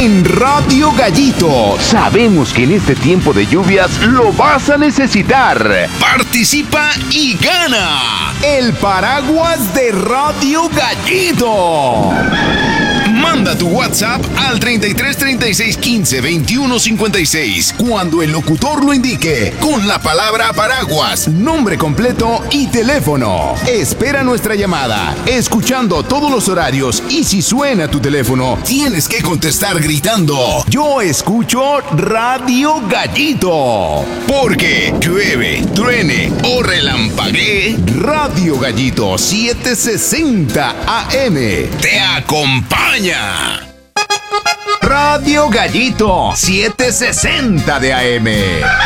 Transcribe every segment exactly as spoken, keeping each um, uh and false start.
en Radio Gallito. Sabemos que en este tiempo de lluvias lo vas a necesitar. Participa y gana el paraguas de Radio Gallito. Manda tu WhatsApp al treinta y tres, treinta y seis, quince, veintiuno, cincuenta y seis cuando el locutor lo indique con la palabra paraguas, nombre completo y teléfono. Espera nuestra llamada, escuchando todos los horarios, y si suena tu teléfono, tienes que contestar gritando: yo escucho Radio Gallito. Porque llueve, truene o relampaguee, Radio Gallito setecientos sesenta A M te acompaña. Radio Gallito setecientos sesenta de A M.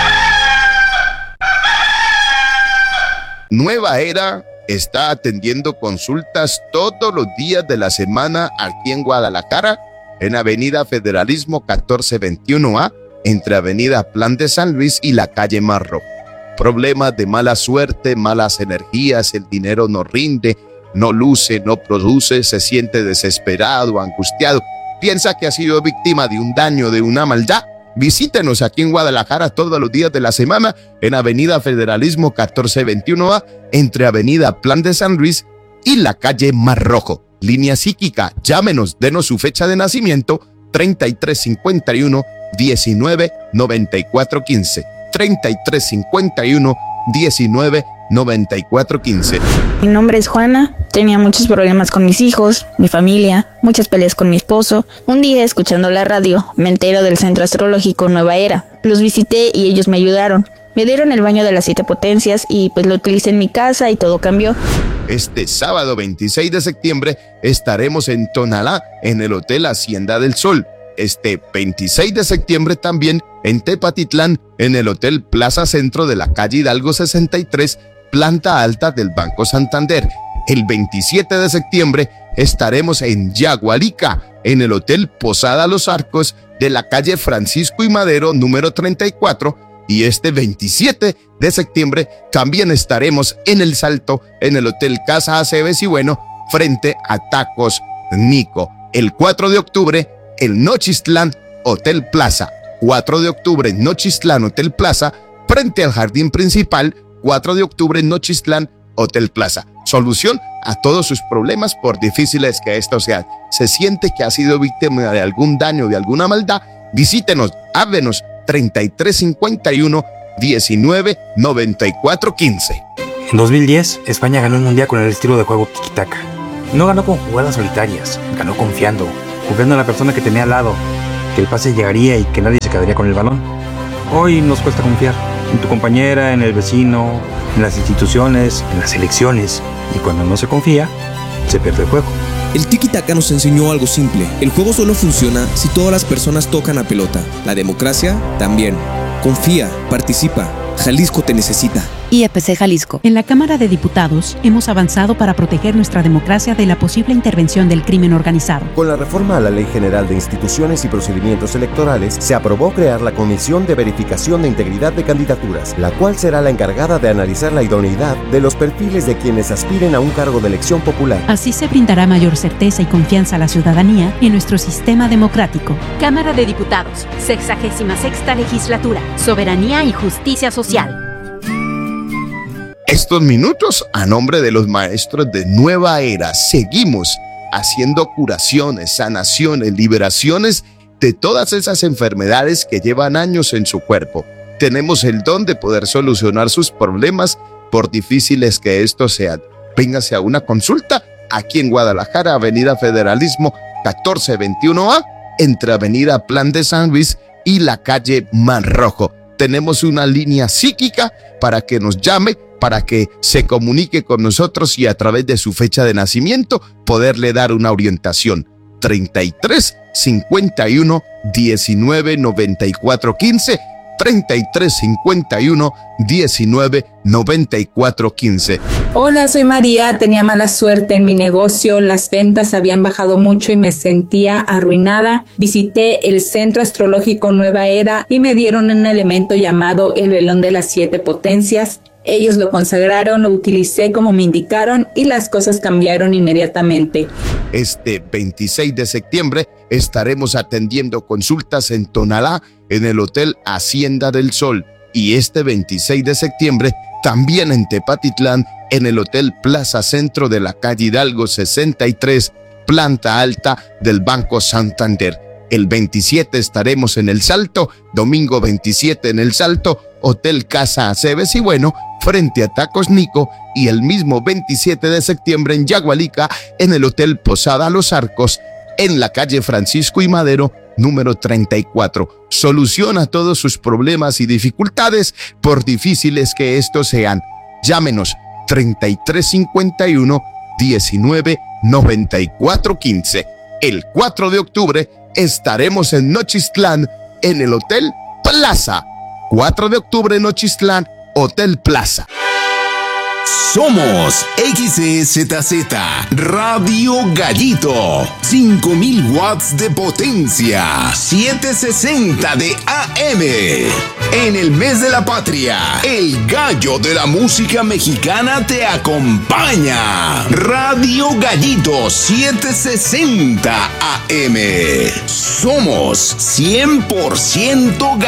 Nueva Era está atendiendo consultas todos los días de la semana aquí en Guadalajara, en Avenida Federalismo catorce veintiuno A, entre Avenida Plan de San Luis y la calle Marro. Problemas de mala suerte, malas energías, el dinero no rinde, no luce, no produce, se siente desesperado, angustiado, piensa que ha sido víctima de un daño, de una maldad. Visítenos aquí en Guadalajara todos los días de la semana en Avenida Federalismo catorce veintiuno A, entre Avenida Plan de San Luis y la calle Mar Rojo. Línea psíquica, llámenos, denos su fecha de nacimiento, treinta y tres cincuenta y uno, diecinueve, noventa y cuatro quince. treinta y tres cincuenta y uno, diecinueve, noventa y cuatro quince. Mi nombre es Juana, tenía muchos problemas con mis hijos, mi familia, muchas peleas con mi esposo. Un día, escuchando la radio, me entero del Centro Astrológico Nueva Era. Los visité y ellos me ayudaron. Me dieron el baño de las siete potencias y pues lo utilicé en mi casa y todo cambió. Este sábado veintiséis de septiembre estaremos en Tonalá, en el Hotel Hacienda del Sol. Este veintiséis de septiembre también en Tepatitlán, en el Hotel Plaza Centro de la calle Hidalgo sesenta y tres, planta alta del Banco Santander. El veintisiete de septiembre estaremos en Yagualica, en el Hotel Posada Los Arcos de la calle Francisco y Madero número treinta y cuatro. Y este veintisiete de septiembre también estaremos en El Salto, en el Hotel Casa Aceves y Bueno, frente a Tacos Nico. El cuatro de octubre, el Nochistlán Hotel Plaza. cuatro de octubre, Nochistlán Hotel Plaza, frente al Jardín Principal. cuatro de octubre, Nochistlán Hotel Plaza. Solución a todos sus problemas, por difíciles que estos sean. Se siente que ha sido víctima de algún daño, de alguna maldad. Visítenos, háblenos, treinta y tres cincuenta y uno, diecinueve, noventa y cuatro quince. En dos mil diez, España ganó el mundial con el estilo de juego tiki-taka. No ganó con jugadas solitarias, ganó confiando, confiando en la persona que tenía al lado, que el pase llegaría y que nadie se quedaría con el balón. Hoy nos cuesta confiar en tu compañera, en el vecino, en las instituciones, en las elecciones, y cuando no se confía, se pierde el juego. El tiki-taka nos enseñó algo simple: el juego solo funciona si todas las personas tocan la pelota. La democracia también. Confía, participa. Jalisco te necesita. I E P C Jalisco. En la Cámara de Diputados hemos avanzado para proteger nuestra democracia de la posible intervención del crimen organizado. Con la reforma a la Ley General de Instituciones y Procedimientos Electorales, se aprobó crear la Comisión de Verificación de Integridad de Candidaturas, la cual será la encargada de analizar la idoneidad de los perfiles de quienes aspiren a un cargo de elección popular. Así se brindará mayor certeza y confianza a la ciudadanía en nuestro sistema democrático. Cámara de Diputados, sexagésima sexta legislatura, soberanía y justicia social. Estos minutos, a nombre de los maestros de Nueva Era, seguimos haciendo curaciones, sanaciones, liberaciones de todas esas enfermedades que llevan años en su cuerpo. Tenemos el don de poder solucionar sus problemas, por difíciles que estos sean. Véngase a una consulta aquí en Guadalajara, Avenida Federalismo catorce veintiuno A, entre Avenida Plan de San Luis y la calle Mar Rojo. Tenemos una línea psíquica para que nos llame, para que se comunique con nosotros y a través de su fecha de nacimiento poderle dar una orientación. treinta y tres cincuenta y uno, diecinueve, noventa y cuatro quince, treinta y tres cincuenta y uno, diecinueve, noventa y cuatro quince. Hola, soy María. Tenía mala suerte en mi negocio, las ventas habían bajado mucho y me sentía arruinada. Visité el Centro Astrológico Nueva Era y me dieron un elemento llamado el velón de las siete potencias. Ellos lo consagraron, lo utilicé como me indicaron y las cosas cambiaron inmediatamente. Este veintiséis de septiembre estaremos atendiendo consultas en Tonalá en el Hotel Hacienda del Sol y este veintiséis de septiembre también en Tepatitlán en el Hotel Plaza Centro de la calle Hidalgo sesenta y tres, planta alta del Banco Santander. El veintisiete estaremos en El Salto, domingo veintisiete en El Salto, Hotel Casa Aceves y bueno, frente a Tacos Nico, y el mismo veintisiete de septiembre en Yagualica, en el Hotel Posada Los Arcos, en la calle Francisco y Madero, número treinta y cuatro. Soluciona todos sus problemas y dificultades, por difíciles que estos sean. Llámenos treinta y tres cincuenta y uno, diecinueve noventa y cuatro quince. El cuatro de octubre estaremos en Nochistlán, en el Hotel Plaza. cuatro de octubre en Nochistlán, Hotel Plaza. Somos X E Z Z Radio Gallito, cinco mil watts de potencia, setecientos sesenta de A M. En el mes de la patria, el gallo de la música mexicana te acompaña. Radio Gallito setecientos sesenta A M. Somos cien por ciento gallitos.